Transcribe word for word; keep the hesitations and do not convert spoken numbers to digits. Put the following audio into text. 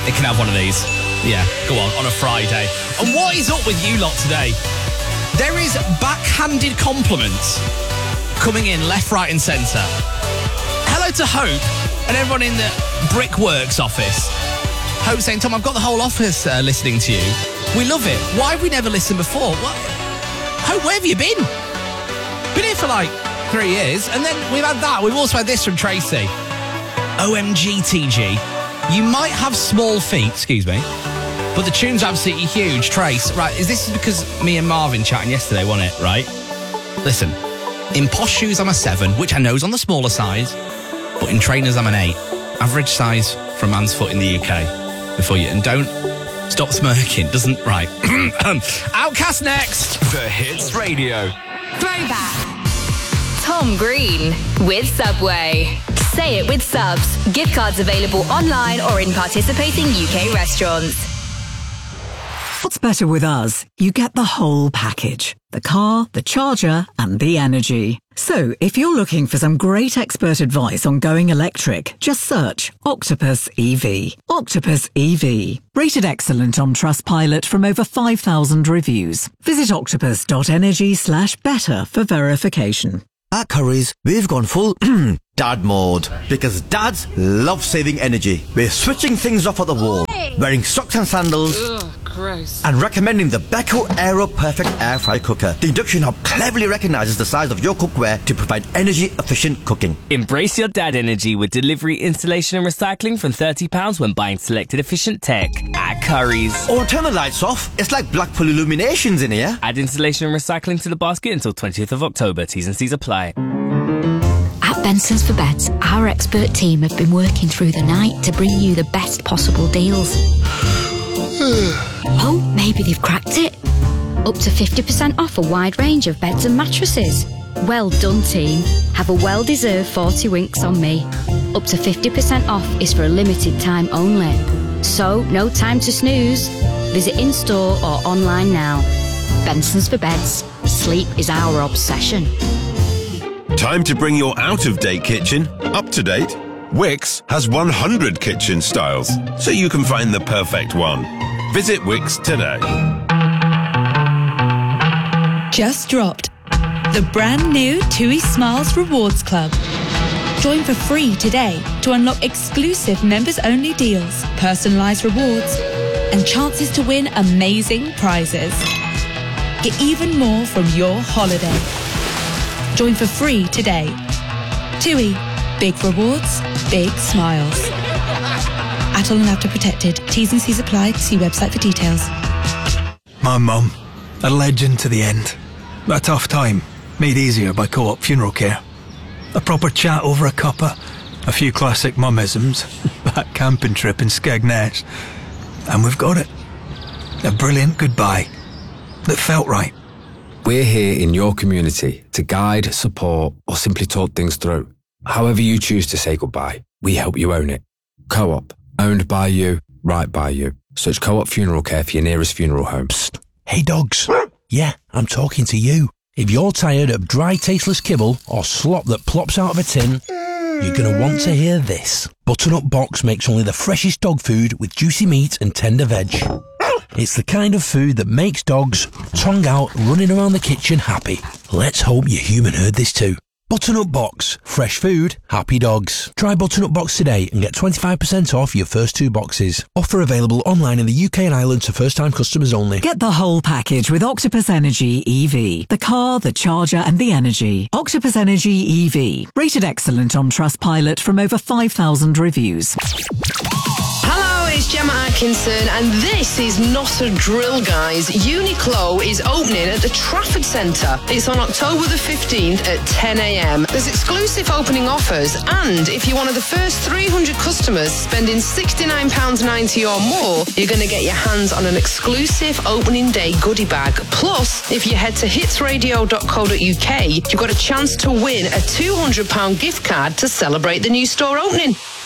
It can have one of these. Yeah, go on, on a Friday. And what is up with you lot today? There is backhanded compliments coming in left, right and centre. Hello to Hope and everyone in the Brickworks office. Hope saying, Tom, I've got the whole office uh, listening to you. We love it. Why have we never listened before? What? Hope, where have you been? Been here for like three years. And then we've had that. We've also had this from Tracy. O M G T G. You might have small feet, excuse me, but the tune's absolutely huge. Trace, right, is this because me and Marvin chatting yesterday, wasn't it, right? Listen, in posh shoes I'm a seven, which I know is on the smaller side, but in trainers I'm an eight. Average size for a man's foot in the U K. Before you, and don't stop smirking, doesn't, right. Outcast next. The Hits Radio. Throwback. Tom Green with Subway. Say it with Subs. Gift cards available online or in participating U K restaurants. What's better with us? You get the whole package. The car, the charger, and the energy. So, if you're looking for some great expert advice on going electric, just search Octopus E V. Octopus E V. Rated excellent on Trustpilot from over five thousand reviews. Visit octopus.energy slash better for verification. At Currys, we've gone full dad mode because dads love saving energy. We're switching things off at the wall, wearing socks and sandals, Ugh, gross. and recommending the Beko Aero Perfect Air Fry Cooker. The induction hob cleverly recognises the size of your cookware to provide energy-efficient cooking. Embrace your dad energy with delivery, installation and recycling from thirty pounds when buying selected efficient tech at Currys. Or turn the lights off, it's like Blackpool Illuminations in here. Add installation and recycling to the basket until twentieth of October. T's and C's apply. At Benson's for Beds, our expert team have been working through the night to bring you the best possible deals. Oh, maybe they've cracked it. Up to fifty percent off a wide range of beds and mattresses. Well done, team. Have a well-deserved forty winks on me. Up to fifty percent off is for a limited time only. So, no time to snooze. Visit in-store or online now. Benson's for Beds. Sleep is our obsession. Time to bring your out-of-date kitchen up to date. Wix has one hundred kitchen styles, so you can find the perfect one. Visit Wix today. Just dropped. The brand new TUI Smiles Rewards Club. Join for free today to unlock exclusive members-only deals, personalised rewards, and chances to win amazing prizes. Get even more from your holiday. Join for free today. TUI. Big rewards, big smiles. At all and after protected. T's and C's apply. See website for details. My mum, a legend to the end. A tough time, made easier by Co-op Funeral Care. A proper chat over a cuppa, a few classic mummisms, that camping trip in Skegness, and we've got it. A brilliant goodbye that felt right. We're here in your community to guide, support, or simply talk things through. However you choose to say goodbye, we help you own it. Co-op, owned by you, right by you. Search Co-op Funeral Care for your nearest funeral home. Psst. Hey dogs. Yeah, I'm talking to you. If you're tired of dry, tasteless kibble or slop that plops out of a tin, you're going to want to hear this. Butternut Box makes only the freshest dog food with juicy meat and tender veg. It's the kind of food that makes dogs, tongue out, running around the kitchen happy. Let's hope your human heard this too. Butternut Box. Fresh food, happy dogs. Try Butternut Box today and get twenty-five percent off your first two boxes. Offer available online in the U K and Ireland to first-time customers only. Get the whole package with Octopus Energy E V. The car, the charger and the energy. Octopus Energy E V. Rated excellent on Trustpilot from over five thousand reviews. Hello, it's Gemma Atkinson, and this is not a drill, guys. Uniqlo is opening at the Trafford Centre. It's on October the fifteenth at ten a.m. There's exclusive opening offers, and if you're one of the first three hundred customers spending sixty-nine pounds ninety or more, you're going to get your hands on an exclusive opening day goodie bag. Plus, if you head to hits radio dot co dot uk, you've got a chance to win a two hundred pounds gift card to celebrate the new store opening.